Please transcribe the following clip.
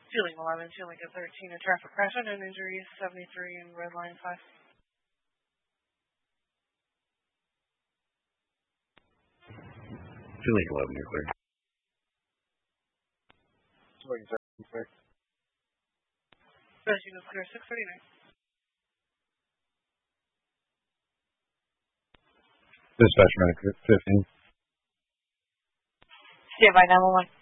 Ceiling 11, ceiling at 13, a traffic crash and an injury, 73 in red line 5. Ceiling 11, you're clear. Ceiling 76. Best units clear, 639. Dispatch medic 15. Stand by 911.